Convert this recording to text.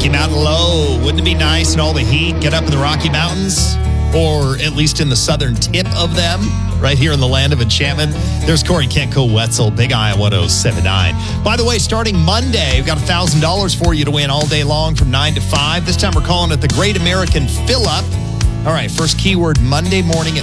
Rocky Mountain Low. Wouldn't it be nice in all the heat? Get up in the Rocky Mountains, or at least in the southern tip of them, right here in the land of enchantment. There's Corey Kenko-Wetzel, Big Eye 107.9. By the way, starting Monday, we've got $1,000 for you to win all day long from 9 to 5. This time we're calling it the Great American Fill-Up. All right, first keyword Monday morning at